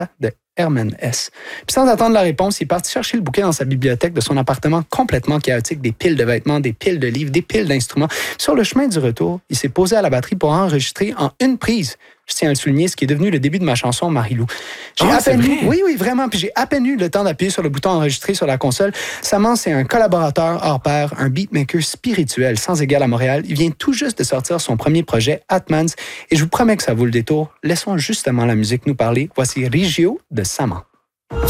de Herman S. Puis sans attendre la réponse, il est parti chercher le bouquet dans sa bibliothèque de son appartement complètement chaotique, des piles de vêtements, des piles de livres, des piles d'instruments. Sur le chemin du retour, il s'est posé à la batterie pour enregistrer en une prise. Je tiens à le souligner, ce qui est devenu le début de ma chanson Marie-Lou. Oui, vraiment. Puis j'ai à peine eu le temps d'appuyer sur le bouton enregistrer sur la console. Saman, c'est un collaborateur hors pair, un beatmaker spirituel sans égal à Montréal. Il vient tout juste de sortir son premier projet, Atmans, et je vous promets que ça vaut le détour. Laissons justement la musique nous parler. Voici Rigio de Saman.